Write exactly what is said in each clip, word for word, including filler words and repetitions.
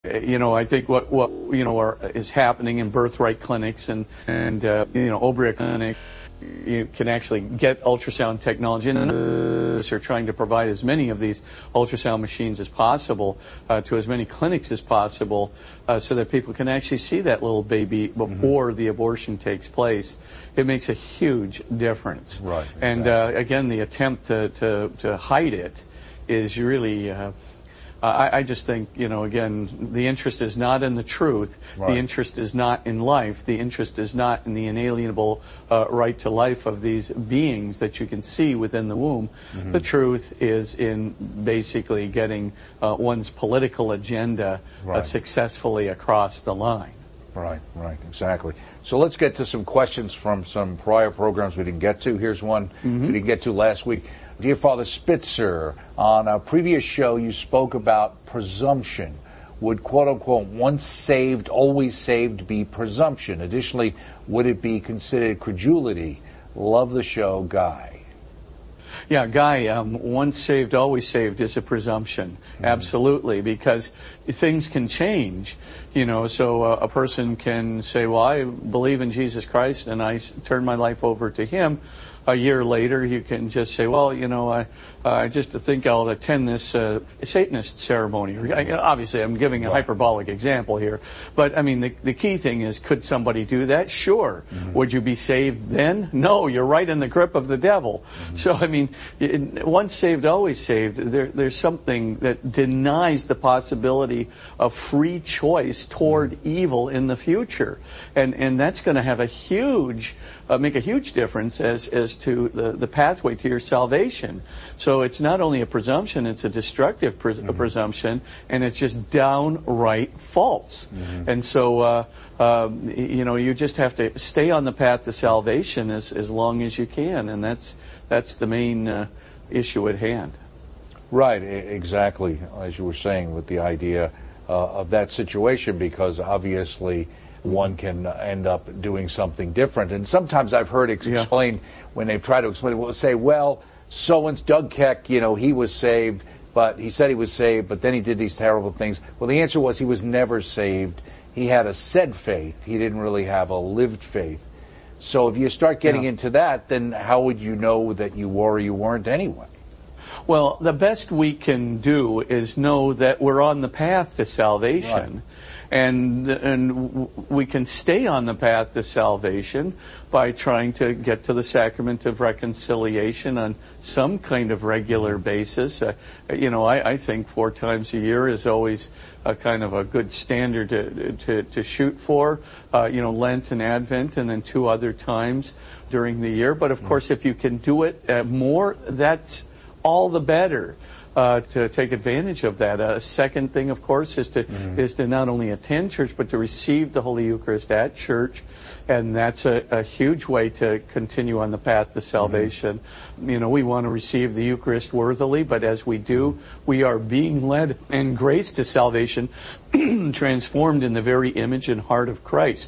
You know, I think what, what you know are, is happening in birthright clinics and, and uh, you know, Obria Clinic, you can actually get ultrasound technology, and they're trying to provide as many of these ultrasound machines as possible uh, to as many clinics as possible uh, so that people can actually see that little baby before mm-hmm. the abortion takes place. It makes a huge difference. Right. Exactly. And uh, again, the attempt to, to, to hide it is really... Uh, I, I just think, you know, again, the interest is not in the truth. Right. The interest is not in life. The interest is not in the inalienable uh, right to life of these beings that you can see within the womb. Mm-hmm. The truth is in basically getting uh, one's political agenda right. uh, successfully across the line. Right, right, exactly. So let's get to some questions from some prior programs we didn't get to. Here's one mm-hmm. we didn't get to last week. Dear Father Spitzer, on a previous show you spoke about presumption. Would quote-unquote once saved, always saved be presumption? Additionally, would it be considered credulity? Love the show, Guy. Yeah, Guy, um, once saved, always saved is a presumption. Mm-hmm. Absolutely, because things can change. You know, so uh, a person can say, well, I believe in Jesus Christ and I turn my life over to Him. A year later, you can just say, well, you know, I uh, just think I'll attend this uh, Satanist ceremony. I, obviously, I'm giving a right. hyperbolic example here. But, I mean, the, the key thing is, could somebody do that? Sure. Mm-hmm. Would you be saved then? No, you're right in the grip of the devil. Mm-hmm. So, I mean, it, once saved, always saved. There, there's something that denies the possibility of free choice toward mm-hmm. evil in the future. And, and that's going to have a huge... Uh, make a huge difference as as to the, the pathway to your salvation. So it's not only a presumption, it's a destructive pre- mm-hmm. presumption, and it's just downright false. Mm-hmm. And so, uh, uh, you know, you just have to stay on the path to salvation as, as long as you can, and that's, that's the main uh, issue at hand. Right, exactly, as you were saying, with the idea uh, of that situation, because obviously one can end up doing something different. And sometimes I've heard it explained yeah. when they've tried to explain it, will say, well, so-and-so, Doug Keck, you know, he was saved, but he said he was saved, but then he did these terrible things. Well, the answer was he was never saved. He had a said faith. He didn't really have a lived faith. So if you start getting yeah. into that, then how would you know that you were or you weren't anyway? Well, the best we can do is know that we're on the path to salvation. Right. And and we can stay on the path to salvation by trying to get to the sacrament of reconciliation on some kind of regular basis. Uh, you know, I, I think four times a year is always a kind of a good standard to to, to shoot for. Uh, you know, Lent and Advent, and then two other times during the year. But of course, if you can do it uh, more, that's all the better. Uh, to take advantage of that. A uh, second thing, of course, is to mm-hmm. is to not only attend church, but to receive the Holy Eucharist at church, and that's a, a huge way to continue on the path to salvation. Mm-hmm. You know, we want to receive the Eucharist worthily, but as we do, we are being led in grace to salvation, transformed in the very image and heart of Christ.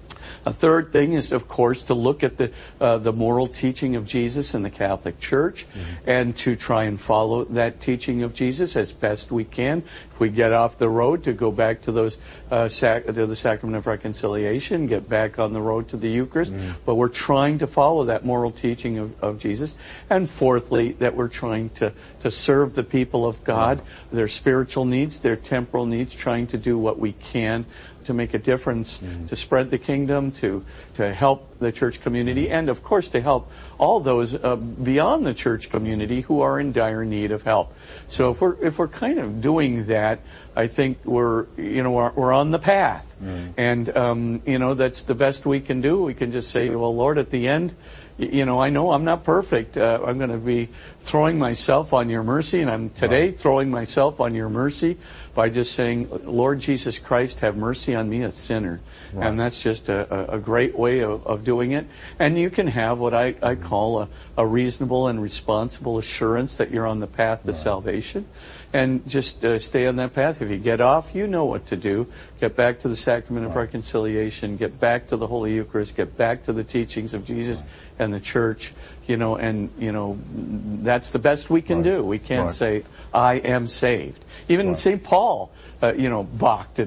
A third thing is, of course, to look at the uh, the moral teaching of Jesus in the Catholic Church, mm-hmm. and to try and follow that teaching of Jesus as best we can. If we get off the road, to go back to those uh, sac- to the sacrament of reconciliation, get back on the road to the Eucharist. Mm-hmm. But we're trying to follow that moral teaching of, of Jesus. And fourthly, that we're trying to to serve the people of God, mm-hmm. their spiritual needs, their temporal needs, trying to do what we can to make a difference, mm-hmm. to spread the kingdom, to to help the church community, and of course to help all those uh, beyond the church community who are in dire need of help. So if we're if we're kind of doing that, I think we're you know we're, we're on the path, mm-hmm. and um, you know that's the best we can do. We can just say, well, Lord, at the end, you know, I know I'm not perfect. Uh, I'm going to be throwing myself on your mercy, and I'm today right. throwing myself on your mercy by just saying, Lord Jesus Christ, have mercy on me, a sinner. Right. And that's just a, a great way of, of doing it. And you can have what I, I call a, a reasonable and responsible assurance that you're on the path to right. salvation. and just uh, stay on that path. If you get off, you know what to do. Get back to the sacrament of Right. reconciliation. Get back to the Holy Eucharist. Get back to the teachings of Jesus Right. and the Church. You know, and you know that's the best we can Right. do. We can't Right. say I am saved. Even Right. Saint Paul, uh, you know, balked at